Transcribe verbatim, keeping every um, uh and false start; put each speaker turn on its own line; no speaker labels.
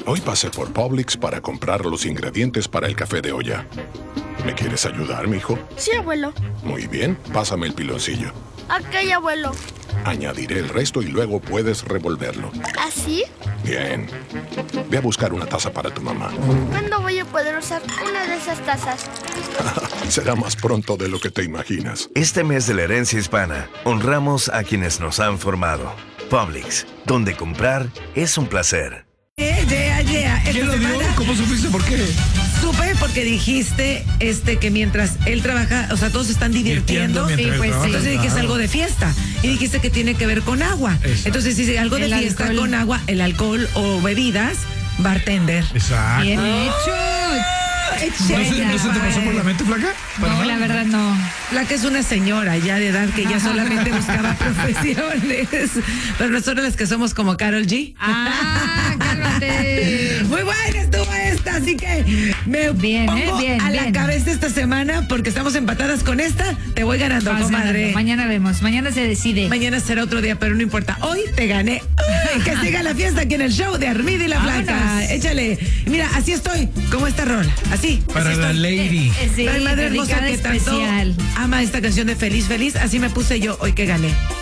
Hoy pasé por Publix para comprar los ingredientes para el café de olla. ¿Me quieres ayudar, mijo?
Sí, abuelo.
Muy bien, pásame el piloncillo.
Ok, abuelo.
Añadiré el resto y luego puedes revolverlo.
¿Así?
Bien. Ve a buscar una taza para tu mamá.
¿Cuándo voy a poder usar una de esas tazas?
Será más pronto de lo que te imaginas.
Este mes de la herencia hispana, honramos a quienes nos han formado. Publix, donde comprar es un placer.
Yeah, yeah, yeah.
¿Quién lo dio? ¿Cómo supiste por qué?
Supe porque dijiste este que mientras él trabaja, o sea, todos están divirtiendo.
Divirtiendo mientras
Sí, pues,
trabaja,
entonces dije que es
claro.
algo de fiesta. Y dijiste que tiene que ver con agua.
Eso.
Entonces, si es algo de
El
fiesta
alcohol.
con agua, el alcohol o bebidas, bartender.
Exacto.
Bien hecho.
¿No se, ¿No se te pasó por la mente, flaca? ¿Para
No,
nada?
la verdad no.
La que es una señora ya de edad que ya solamente buscaba profesiones. Pero nosotros las que somos como Karol G.
Ah, cálmate.
Muy buena estuvo esta, así que me
Bien,
pongo
eh, bien,
a la
bien.
cabeza esta semana porque estamos empatadas con esta. Te voy ganando,
Vas
comadre.
ganando. Mañana vemos, mañana se decide.
Mañana será otro día, pero no importa. Hoy te gané. Uy, que siga la fiesta aquí en el show de Armida y la Blanca.
Vámonos.
Échale. Mira, así estoy, como esta rola. Así.
Para
así
la
estoy.
lady.
Eh, sí,
Para mi madre hermosa
dedicada
que tanto
especial.
ama esta canción de Feliz Feliz. Así me puse yo hoy que gané.